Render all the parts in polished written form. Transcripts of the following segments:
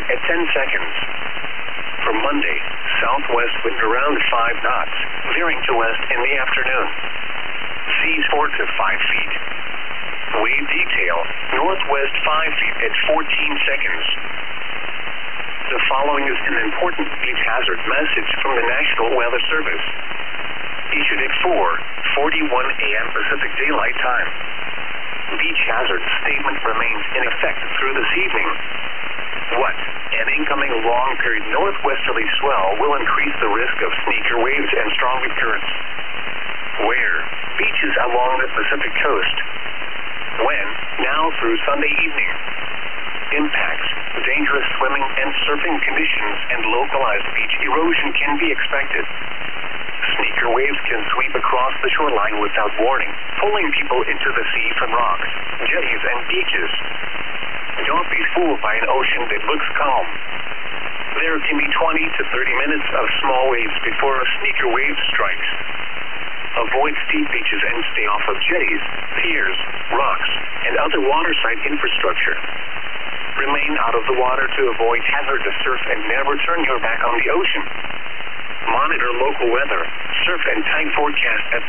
at 10 seconds. For Monday, southwest wind around 5 knots, veering to west in the afternoon. Seas 4 to 5 feet. Wave detail, northwest 5 feet at 14 seconds. The following is an important beach hazard message from the National Weather Service. Issued at 4:41 a.m. Pacific Daylight Time. Beach hazard statement remains in effect through this evening. What? An incoming long-period northwesterly swell will increase the risk of sneaker waves and stronger currents. Where? Beaches along the Pacific coast. When? Now through Sunday evening. Impacts, dangerous swimming and surfing conditions, and localized beach erosion can be expected. Sneaker waves can sweep across the shoreline without warning, pulling people into the sea from rocks, jetties, and beaches. Don't be fooled by an ocean that looks calm. There can be 20 to 30 minutes of small waves before a sneaker wave strikes. Avoid steep beaches and stay off of jetties, piers, rocks, and other waterside infrastructure. Remain out of the water to avoid hazardous surf and never turn your back on the ocean. Monitor local weather, surf and tide forecast at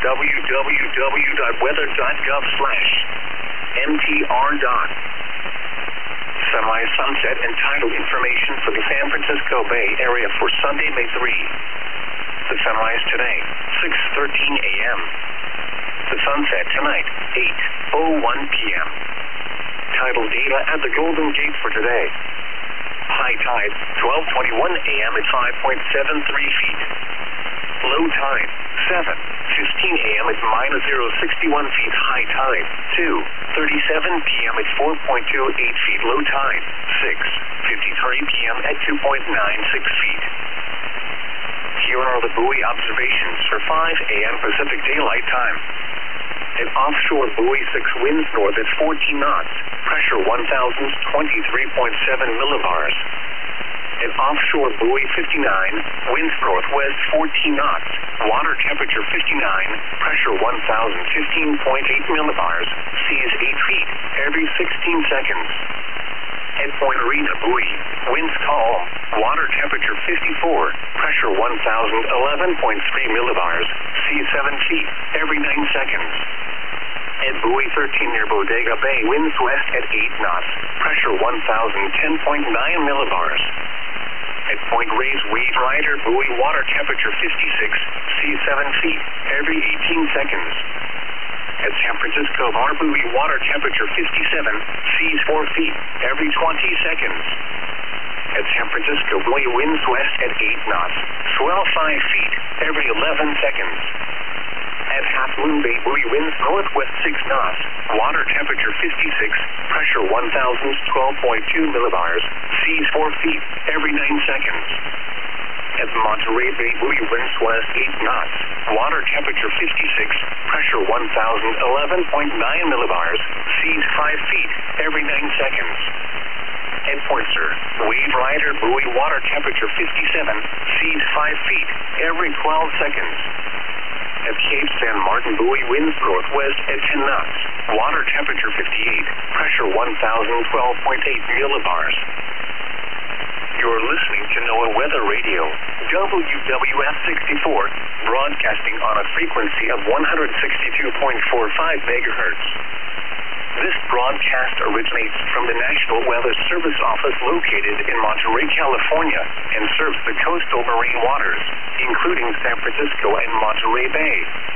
www.weather.gov/mtr. Sunrise, sunset, and tidal information for the San Francisco Bay Area for Sunday, May 3. The sunrise today, 6:13 a.m. The sunset tonight, 8:01 p.m. Tidal data at the Golden Gate for today. High tide, 12:21 a.m. at 5.73 feet. Low tide, 7:15 a.m. at -0.61 feet. High tide, 2:37 p.m. at 4.28 feet. Low tide, 6:53 p.m. at 2.96 feet. Here are the buoy observations for 5 a.m. Pacific Daylight Time. An offshore buoy 6 winds north at 14 knots, pressure 1,023.7 millibars. An offshore buoy 59, winds northwest 14 knots, water temperature 59, pressure 1,015.8 millibars, seas 8 feet every 16 seconds. At Point Arena buoy, winds calm, water temperature 54, pressure 1,011.3 millibars, seas 7 feet every 9 seconds. At buoy 13 near Bodega Bay, winds west at 8 knots, pressure 1,010.9 millibars. At Point Reyes Wave Rider buoy, water temperature 56, seas 7 feet every 18 seconds. At San Francisco Bar buoy, water temperature 57, seas 4 feet every 20 seconds. At San Francisco buoy, winds west at 8 knots, swell 5 feet every 11 seconds. At Half Moon Bay buoy, winds northwest 6 knots, water temperature 56, pressure 1,012.2 millibars, seas 4 feet every 9 seconds. At Monterey Bay buoy, winds west 8 knots, water temperature 56, pressure 1,011.9 millibars, seas 5 feet every 9 seconds. At Point Sur, Wave Rider buoy, water temperature 57, seas 5 feet every 12 seconds. At Cape San Martin buoy, winds northwest at 10 knots, water temperature 58, pressure 1,012.8 millibars. You're listening to NOAA Weather Radio, WWF 64, broadcasting on a frequency of 162.45 megahertz. This broadcast originates from the National Weather Service office located in Monterey, California, and serves the coastal marine waters, including San Francisco and Monterey Bay.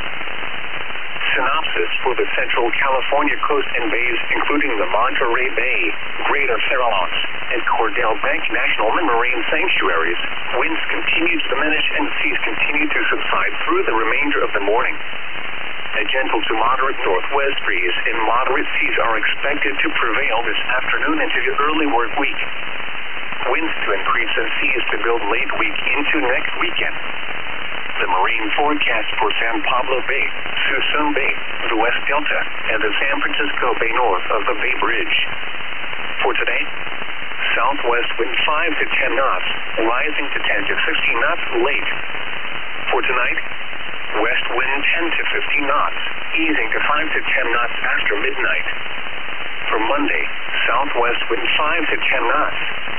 Synopsis for the Central California coast and bays, including the Monterey Bay, Greater Farallones, and Cordell Bank National Marine Sanctuaries. Winds continue to diminish and seas continue to subside through the remainder of the morning. A gentle to moderate northwest breeze and moderate seas are expected to prevail this afternoon into the early work week. Winds to increase and seas to build late week into next weekend. The marine forecast for San Pablo Bay, Suisun Bay, the West Delta, and the San Francisco Bay north of the Bay Bridge. For today, southwest wind 5 to 10 knots, rising to 10 to 15 knots late. For tonight, west wind 10 to 15 knots, easing to 5 to 10 knots after midnight. For Monday, southwest wind 5 to 10 knots,